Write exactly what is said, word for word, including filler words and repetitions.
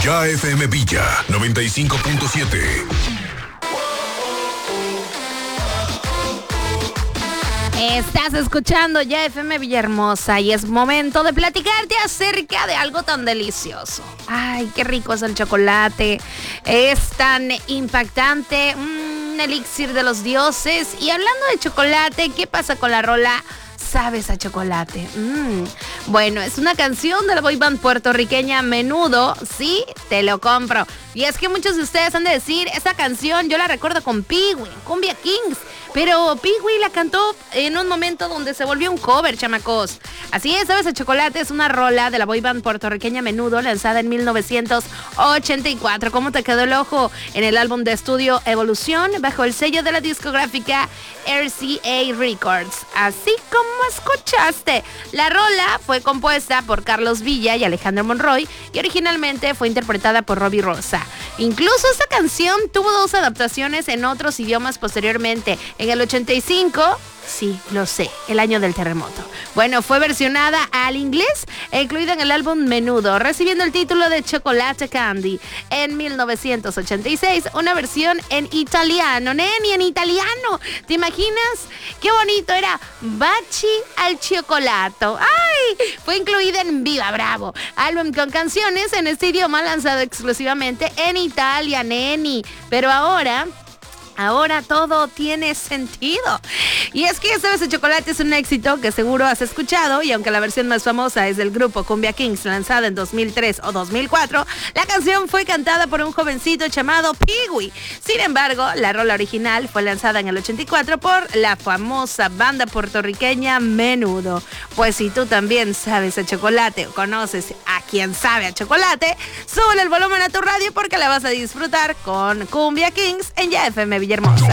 Ya F M Villa noventa y cinco punto siete. Estás escuchando Ya F M Villahermosa y es momento de platicarte acerca de algo tan delicioso. Ay, qué rico es el chocolate. Es tan impactante. Un elixir de los dioses. Y hablando de chocolate, ¿qué pasa con la rola Sabes a Chocolate? Mm. Bueno, es una canción de la boy band puertorriqueña Menudo. Sí, te lo compro. Y es que muchos de ustedes han de decir, esa canción yo la recuerdo con Pee-wee, Cumbia Kings. Pero Pee-wee la cantó en un momento donde se volvió un cover, chamacos. Así es, Sabes a Chocolate es una rola de la boy band puertorriqueña Menudo, lanzada en mil novecientos ochenta y cuatro. ¿Cómo te quedó el ojo? En el álbum de estudio Evolución, bajo el sello de la discográfica R C A Records. Así como escuchaste. La rola fue compuesta por Carlos Villa y Alejandro Monroy y originalmente fue interpretada por Robbie Rosa. Incluso esta canción tuvo dos adaptaciones en otros idiomas posteriormente. En el ochenta y cinco, sí, lo sé, el año del terremoto. Bueno, fue versionada al inglés e incluida en el álbum Menudo, recibiendo el título de Chocolate Candy. En mil novecientos ochenta y seis, una versión en italiano, neni, en italiano. ¿Te imaginas? Qué bonito era Baci al Cioccolato. ¡Ay! Fue incluida en Viva Bravo, álbum con canciones en este idioma lanzado exclusivamente en Italia, neni. Pero ahora... Ahora todo tiene sentido. Y es que Sabes a Chocolate es un éxito que seguro has escuchado, y aunque la versión más famosa es del grupo Cumbia Kings, lanzada en dos mil tres o dos mil cuatro, la canción fue cantada por un jovencito llamado Pee-wee. Sin embargo, la rola original fue lanzada en el ochenta y cuatro por la famosa banda puertorriqueña Menudo. Pues si tú también sabes a chocolate o conoces a quien sabe a chocolate, sube el volumen a tu radio porque la vas a disfrutar con Cumbia Kings en Ya F M Villahermosa.